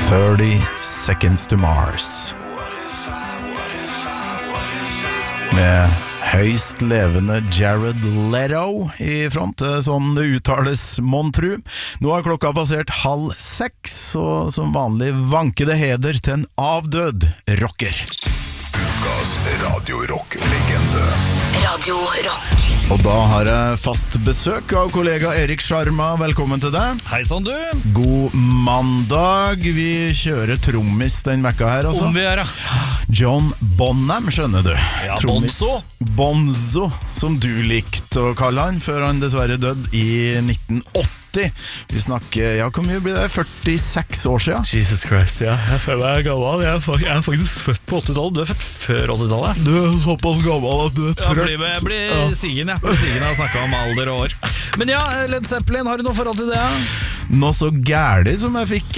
30 Seconds to Mars. Med høyst levende Jared Leto I front, sånn det uttales mon tru. Nå har klokka passert 5:30, og som vanlig vanker det heder til en avdød rocker. Ukas radio-rock-legende. Radio Rock. Og da har jeg fast besøk av kollega Erik Sharma. Velkommen til deg. Hei sann du. God mandag. Vi kjører trommis den vekka her altså. Om vi er, John Bonham, skjønner du. Ja, Trommis. Bonzo. Bonzo, som du likte å kalle han, før han dessverre døde I 1980. Vi snakker, ja, hvor mye blir det? 46 år siden? Jesus Christ, ja. Jeg føler meg gammel. Jeg er faktisk født på 80-tallet. Du er født før 80-tallet. Du er såpass gammel at du er trøtt. Jeg blir sigen, jeg. Blir sigen av å snakke om alder og år. Men ja, Led Zeppelin, har du noe forhold til det? Noe så gærlig som jeg fikk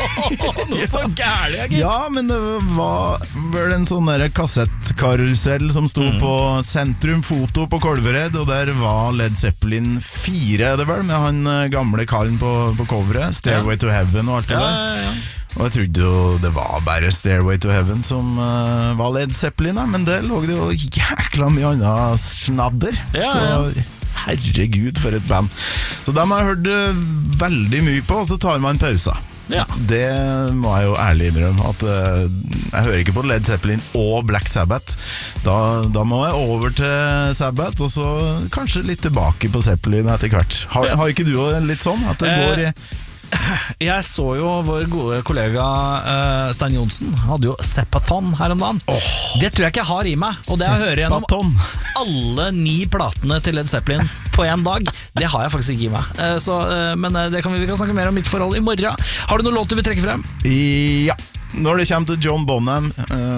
Noe så gærlig, jeg gitt. Ja, men det var vel en sånn der kassettkarusell som sto på Sentrum Foto på Kolvered, og der var Led Zeppelin 4, det vel, med han gamle kallen på coveret, Stairway to Heaven og alt det der. Ja. Og jeg trodde jo det var bare Stairway to Heaven som var Led Zeppelin, men det lå det jo jækla mye annet snadder. Ja. Så herregud, for et band. Så dem har jeg hørt veldig mye på, og så tar man pauser. Ja. Det må jeg jo ærlig innrømme, at jeg hører ikke på Led Zeppelin og Black Sabbath. Da må jeg over til Sabbath, og så kanskje litt tilbake på Zeppelin etter hvert. Har ikke du litt sånn? At det går I... Jeg så jo vår gode kollega Stein Johnsen hadde jo Seppathon her om dagen. Det tror jeg ikke jeg har I meg. Og det jeg hører gjennom alle 9 platene til Led Zeppelin på en dag, det har jeg faktisk ikke I meg. Men det vi kan snakke mer om mitt forhold I morgen. Har du noen låter vi trekker frem? Ja. Når det kommer til John Bonham,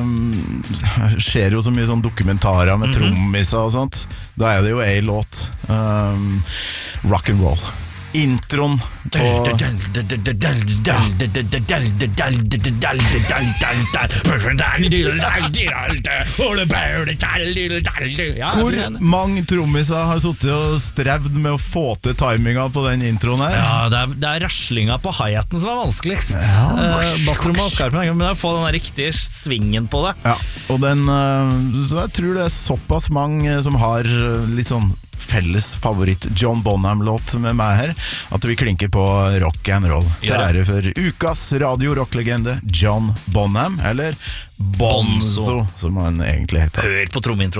skjer jo så mye sånn dokumentarer med trommiser og sånt. Da det jo en låt, Rock'n'Roll. Introen på Hvor mange trommiser har suttet og strevd med å få til timinga på den introen her? Ja, det raslinga på hi-haten som vanskeligst. Basstromma og skarpen, men det få den riktige svingen på det. Ja, og så jeg tror det såpass mange som har litt sånn felles favoritt John Bonham-låt med meg her, at vi klinker på rock and roll. Til ære for ukas radio-rock-legende John Bonham, eller Bonzo, som han egentlig heter. Hør på trommeintro.